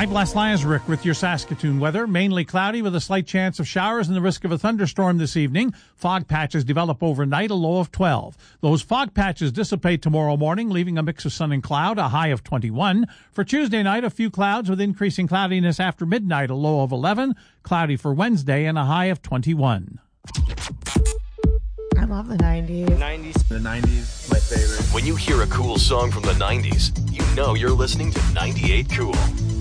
I'm Les Lazaruk with your Saskatoon weather. Mainly cloudy with a slight chance of showers and the risk of a thunderstorm this evening. Fog patches develop overnight, a low of 12. Those fog patches dissipate tomorrow morning, leaving a mix of sun and cloud, a high of 21. For Tuesday night, a few clouds with increasing cloudiness after midnight, a low of 11. Cloudy for Wednesday and a high of 21. I love the 90s. The 90s, my favorite. When you hear a cool song from the 90s, you know you're listening to 98 Cool.